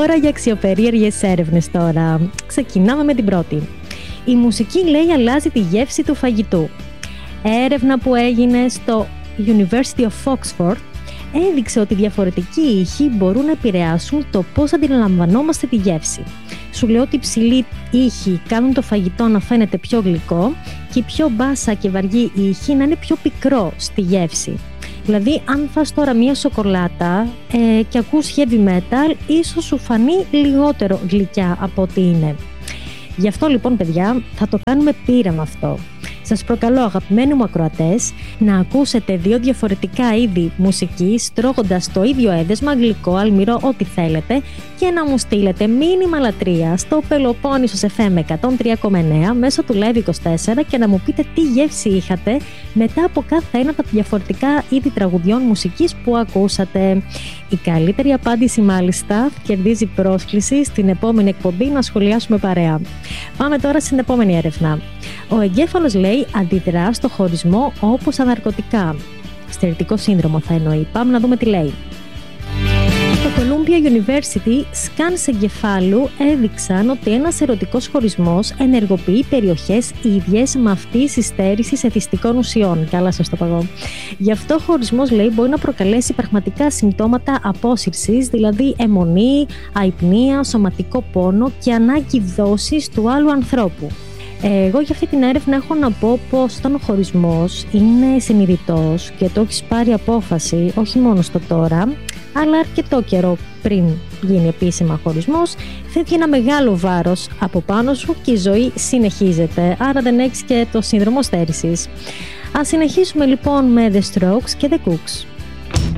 ώρα για αξιοπερίεργες έρευνες τώρα. Ξεκινάμε με την πρώτη. Η μουσική, λέει, αλλάζει τη γεύση του φαγητού. Έρευνα που έγινε στο University of Oxford έδειξε ότι διαφορετικοί ήχοι μπορούν να επηρεάσουν το πώς αντιλαμβανόμαστε τη γεύση. Σου λέω ότι οι ψηλοί ήχοι κάνουν το φαγητό να φαίνεται πιο γλυκό και οι πιο μπάσα και βαριοί ήχοι να είναι πιο πικρό στη γεύση. Δηλαδή, αν φας τώρα μία σοκολάτα και ακούς heavy metal, ίσως σου φανεί λιγότερο γλυκιά από ό,τι είναι. Γι' αυτό λοιπόν, παιδιά, θα το κάνουμε πείραμα αυτό. Σας προκαλώ, αγαπημένοι μου ακροατές, να ακούσετε 2 διαφορετικά είδη μουσικής, τρώγοντας το ίδιο έδεσμα, γλυκό, αλμυρό, ό,τι θέλετε, και να μου στείλετε μήνυμα λατρείας στο Πελοπόννησος FM 103,9 μέσω του Live24 και να μου πείτε τι γεύση είχατε μετά από κάθε ένα από τα διαφορετικά είδη τραγουδιών μουσικής που ακούσατε. Η καλύτερη απάντηση, μάλιστα, κερδίζει πρόσκληση στην επόμενη εκπομπή να σχολιάσουμε παρέα. Πάμε τώρα στην επόμενη έρευνα. Ο εγκέφαλος, λέει, αντιδρά στο χωρισμό όπως αναρκωτικά. Στερητικό σύνδρομο θα εννοεί. Πάμε να δούμε τι λέει. Στο Columbia University, σκάνς εγκεφάλου έδειξαν ότι ένας ερωτικός χωρισμός ενεργοποιεί περιοχές ίδιες με αυτή τη στέρηση εθιστικών ουσιών. Καλά σας το παγώ. Γι' αυτό ο χωρισμός, λέει, μπορεί να προκαλέσει πραγματικά συμπτώματα απόσυρσης, δηλαδή αιμονή, αϊπνία, σωματικό πόνο και ανάγκη δόσης του άλλου ανθρώπου. Εγώ για αυτή την έρευνα έχω να πω πως όταν ο χωρισμός είναι συνειδητός και το έχεις πάρει απόφαση όχι μόνο στο τώρα, αλλά αρκετό καιρό πριν γίνει επίσημα χωρισμός, φεύγει ένα μεγάλο βάρος από πάνω σου και η ζωή συνεχίζεται, άρα δεν έχεις και το σύνδρομο στέρησης. Ας συνεχίσουμε λοιπόν με The Strokes και The Cooks.